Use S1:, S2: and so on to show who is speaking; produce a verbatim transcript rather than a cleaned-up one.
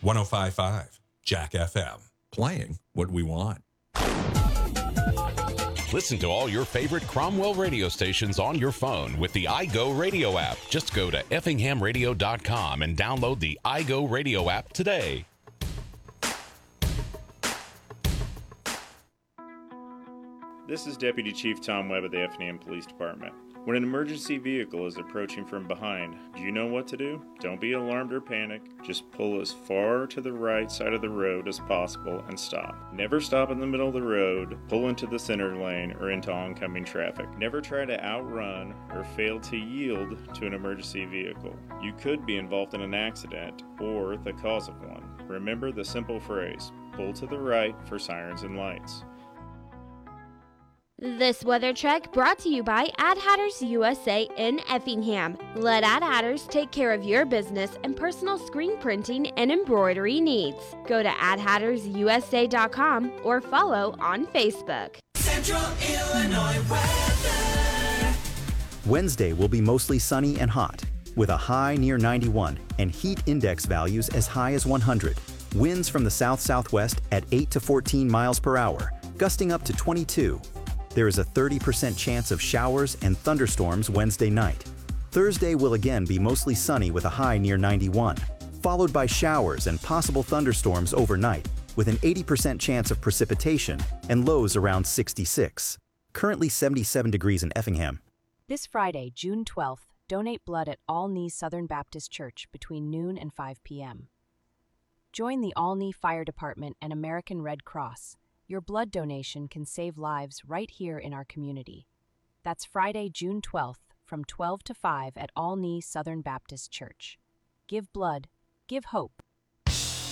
S1: one oh five point five Jack F M. Playing what we want.
S2: Listen to all your favorite Cromwell radio stations on your phone with the iGo Radio app. Just go to effingham radio dot com and download the iGo Radio app today.
S3: This is Deputy Chief Tom Webb of the Effingham Police Department. When an emergency vehicle is approaching from behind, do you know what to do? Don't be alarmed or panic. Just pull as far to the right side of the road as possible and stop. Never stop in the middle of the road, pull into the center lane, or into oncoming traffic. Never try to outrun or fail to yield to an emergency vehicle. You could be involved in an accident or the cause of one. Remember the simple phrase, pull to the right for sirens and lights.
S4: This weather check brought to you by Ad Hatters U S A in Effingham. Let Ad Hatters take care of your business and personal screen printing and embroidery needs. Go to ad hatters u s a dot com or follow on Facebook.
S5: Central Illinois weather.
S6: Wednesday will be mostly sunny and hot, with a high near ninety-one and heat index values as high as one hundred. Winds from the south-southwest at eight to fourteen miles per hour, gusting up to twenty-two. There is a thirty percent chance of showers and thunderstorms Wednesday night. Thursday will again be mostly sunny with a high near ninety-one, followed by showers and possible thunderstorms overnight with an eighty percent chance of precipitation and lows around sixty-six. Currently seventy-seven degrees in Effingham.
S7: This Friday, June twelfth, donate blood at Olney Southern Baptist Church between noon and five p.m. Join the Olney Fire Department and American Red Cross. Your blood donation can save lives right here in our community. That's Friday, June twelfth, from twelve to five at Olney Southern Baptist Church. Give blood, give hope.